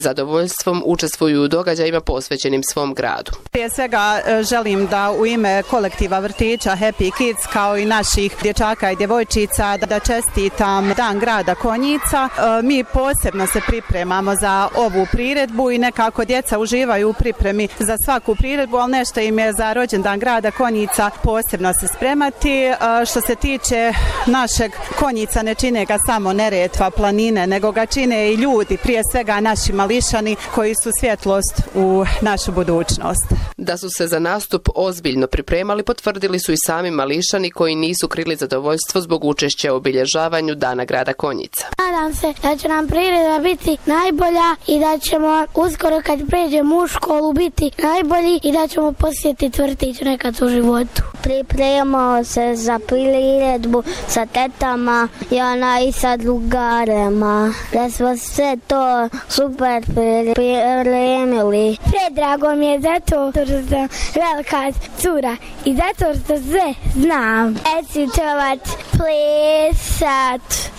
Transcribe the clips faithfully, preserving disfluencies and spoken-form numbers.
Zadovoljstvom učestvuju u događajima posvećenim svom gradu. Prije svega želim da u ime kolektiva vrtića Happy Kids kao i naših dječaka i djevojčica da čestitam Dan grada Konjica. Mi posebno se pripremamo za ovu priredbu i nekako djeca uživaju u pripremi za svaku priredbu, ali nešto im je za rođendan grada Konjica posebno se spremati. Što se tiče našeg Konjica, ne čine ga samo Neretva, planine, nego ga čine i ljudi, prije svega naši mališani koji su svjetlost u našu budućnost. Da su se za nastup ozbiljno pripremali, potvrdili su i sami mališani koji nisu krili zadovoljstvo zbog učešća u obilježavanju Dana grada Konjica. Nadam se da će nam priredba biti najbolja i da ćemo uskoro kad pređemo u školu biti najbolji i da ćemo posjetiti vrtić nekad u životu. Pripremamo se za priredbu sa tetama i ona i sa drugarima. Da smo sve to super pripremili. Predrago mi je zato što sam velika cura i zato što sve znam. Recitovat, plesat,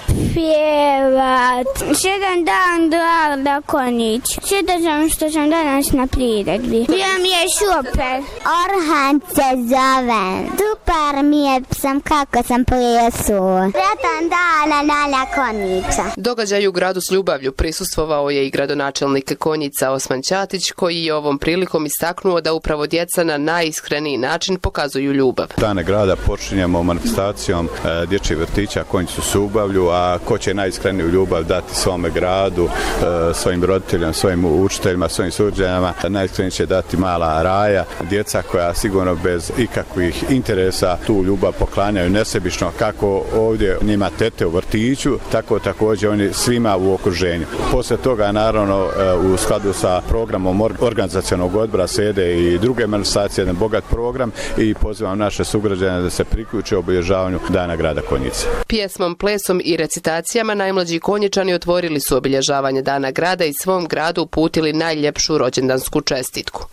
pjevat. Jedan dan grada Konjića. Četam sam što sam danas na priredbi. Bio mi je super. Orhan se zove. Super mi je sam kako sam plesao. Sretan dan Dana Konjića. Događaju u gradu s ljubavlju prisustvovao je i gradonačelnik Konjica Osman Ćatić, koji je ovom prilikom istaknuo da upravo djeca na najiskreniji način pokazuju ljubav. Dane grada počinjemo manifestacijom e, dječjih vrtića Konjicu s ljubavlju, a ko će najiskreniju ljubav dati svome gradu, e, svojim roditeljima, svojim učiteljima, svojim suđenjama, najiskrenije će dati mala Raja, djeca koja sigurno bez ikakvih interesa tu ljubav poklanjaju nesebično, kako ovdje njima tete u vrtiću, tako također oni svima u okruženju. Poslije toga naravno u skladu sa programom organizacionog odbora sede i druge manifestacije, jedan bogat program i pozivam naše sugrađane da se priključe obilježavanju Dana grada Konjica. Pjesmom, plesom i recitacijama najmlađi Konjičani otvorili su obilježavanje Dana grada i svom gradu uputili najljepšu rođendansku čestitku.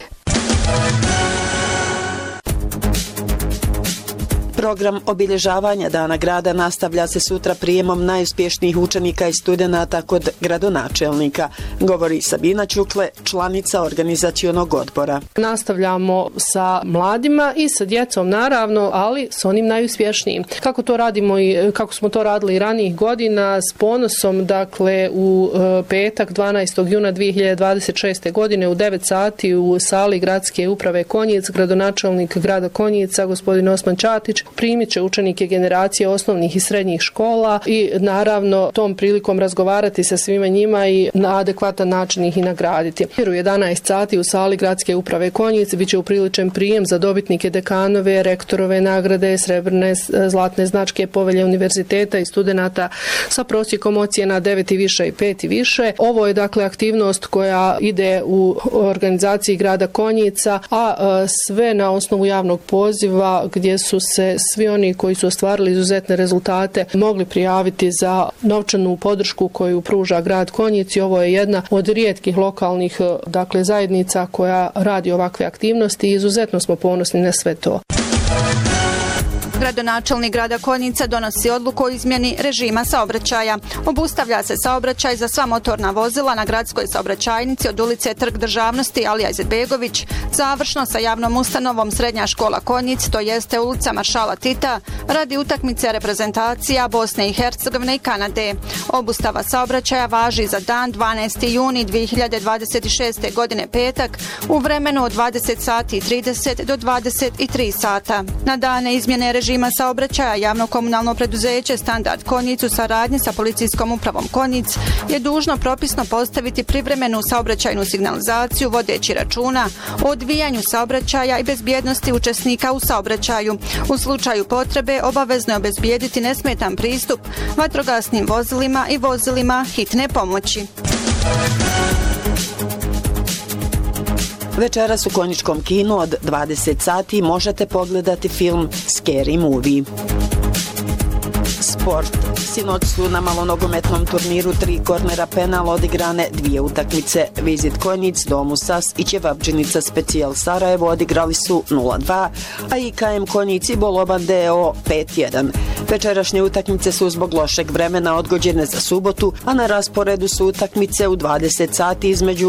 Program obilježavanja Dana grada nastavlja se sutra prijemom najuspješnijih učenika i studenata kod gradonačelnika, govori Sabina Ćukle, članica organizacionog odbora. Nastavljamo sa mladima i sa djecom naravno, ali s onim najuspješnijim. Kako to radimo i kako smo to radili i ranijih godina, s ponosom, dakle u petak dvanaestog juna dvije hiljade dvadeset šeste. godine u devet sati u sali gradske uprave Konjic, gradonačelnik grada Konjica, gospodin Osman Ćatić, primit će učenike generacije osnovnih i srednjih škola i naravno tom prilikom razgovarati sa svima njima i na adekvatan način ih i nagraditi. U jedanaest sati u sali gradske uprave Konjic biće upriličen prijem za dobitnike dekanove, rektorove nagrade, srebrne, zlatne značke, povelje univerziteta i studenata sa prosjekom ocjena devet i više i pet i više. Ovo je dakle aktivnost koja ide u organizaciji grada Konjica, a sve na osnovu javnog poziva gdje su se svi oni koji su ostvarili izuzetne rezultate mogli prijaviti za novčanu podršku koju pruža grad Konjic i ovo je jedna od rijetkih lokalnih dakle zajednica koja radi ovakve aktivnosti i izuzetno smo ponosni na sve to. Gradonačelnik grada Konjica donosi odluku o izmjeni režima saobraćaja. Obustavlja se saobraćaj za sva motorna vozila na gradskoj saobraćajnici od ulice Trg državnosti Alija Izetbegović, završno sa javnom ustanovom Srednja škola Konjic, to jeste ulica Maršala Tita, radi utakmice reprezentacija Bosne i Hercegovine i Kanade. Obustava saobraćaja važi za dan dvanaesti juni dvije hiljade dvadeset šeste. godine petak u vremenu od dvadeset sati i trideset do dvadeset tri sata. Na dane izmjene režima režima saobraćaja javno komunalno preduzeće Standard Konjic u saradnji sa policijskom upravom Konjic je dužno propisno postaviti privremenu saobraćajnu signalizaciju vodeći računa o odvijanju saobraćaja i bezbjednosti učesnika u saobraćaju. U slučaju potrebe obavezno je obezbijediti nesmetan pristup vatrogasnim vozilima i vozilima hitne pomoći. Večeras u Konjičkom kinu od dvadeset sati možete pogledati film Scary Movie. Sport. Sinoć su na malonogometnom turniru tri kornera penal odigrane dvije utakmice. Vizit Konjic, Domu Sas i Ćevabdžinica Specijal Sarajevo odigrali su nula dva, a I K M Konjic i Boloban D O pet jedan. Večerašnje utakmice su zbog lošeg vremena odgođene za subotu, a na rasporedu su utakmice u dvadeset sati između